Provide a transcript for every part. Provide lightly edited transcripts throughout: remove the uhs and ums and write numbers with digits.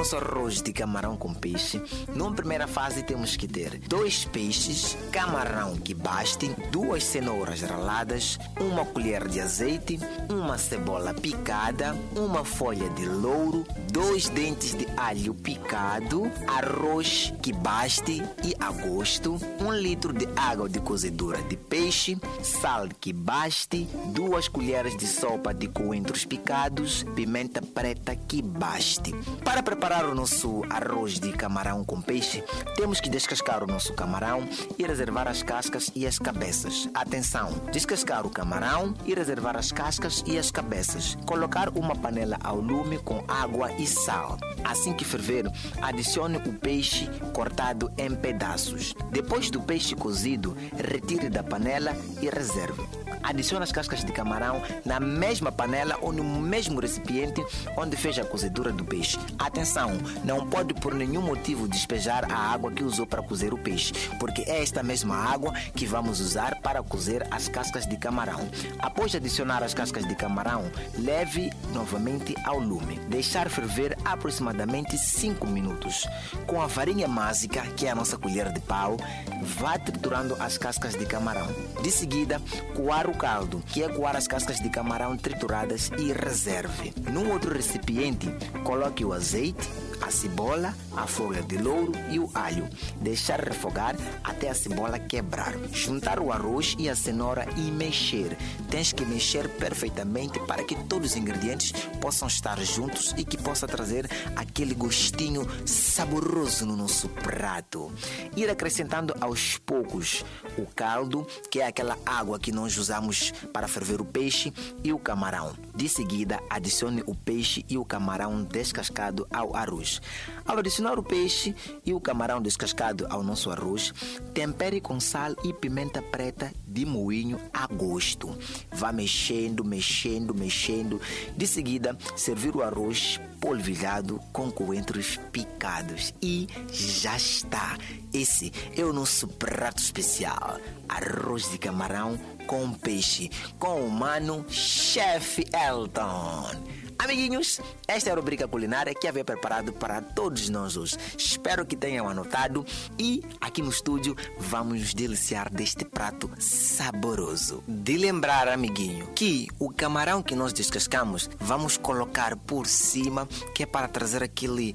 nosso arroz de camarão com peixe, numa primeira fase temos que ter 2 peixes, camarão que baste, 2 cenouras raladas, 1 colher de azeite, 1 cebola picada, 1 folha de louro, 2 dentes de alho picado, arroz que baste e a gosto, 1 litro de água de cozedura de peixe, sal que baste, 2 colheres de sopa de coentros picados, pimenta preta que baste. Para preparar o nosso arroz de camarão com peixe, temos que descascar o nosso camarão e reservar as cascas e as cabeças. Atenção, descascar o camarão e reservar as cascas e as cabeças. Colocar uma panela ao lume com água e sal. Assim que ferver, adicione o peixe cortado em pedaços. Depois do peixe cozido, retire da panela e reserve. Adicione as cascas de camarão na mesma panela ou no mesmo recipiente onde fez a cozedura do peixe. Atenção, não pode por nenhum motivo despejar a água que usou para cozer o peixe, porque é esta mesma água que vamos usar para cozer as cascas de camarão. Após adicionar as cascas de camarão, leve novamente ao lume. Deixar ferver aproximadamente 5 minutos. Com a farinha mágica, que é a nossa colher de pau, vá triturando as cascas de camarão. De seguida, coar o caldo, que é coar as cascas de camarão trituradas e reserve. Num outro recipiente, coloque o azeite, a cebola, a folha de louro e o alho. Deixar refogar até a cebola quebrar. Juntar o arroz e a cenoura e mexer. Tens que mexer perfeitamente para que todos os ingredientes possam estar juntos e que possa trazer aquele gostinho saboroso no nosso prato. Ir acrescentando aos poucos o caldo, que é aquela água que nós usamos para ferver o peixe, e o camarão. De seguida, adicione o peixe e o camarão descascado ao arroz. Ao adicionar o peixe e o camarão descascado ao nosso arroz, tempere com sal e pimenta preta de moinho a gosto. Vá mexendo, mexendo, mexendo. De seguida, servir o arroz polvilhado com coentros picados. E já está. Esse é o nosso prato especial. Arroz de camarão com peixe, com o mano Chef Elton. Amiguinhos, esta é a rubrica culinária que havia preparado para todos nós hoje. Espero que tenham anotado e aqui no estúdio vamos nos deliciar deste prato saboroso. De lembrar, amiguinho, que o camarão que nós descascamos vamos colocar por cima, que é para trazer aquele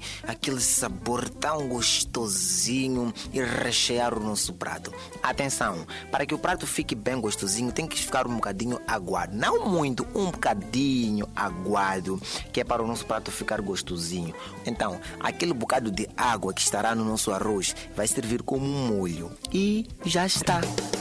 sabor tão gostosinho e rechear o nosso prato. Atenção, para que o prato fique bem gostosinho tem que ficar um bocadinho aguado. Não muito, um bocadinho aguado, que é para o nosso prato ficar gostosinho. Então, aquele bocado de água que estará no nosso arroz vai servir como um molho. E já está.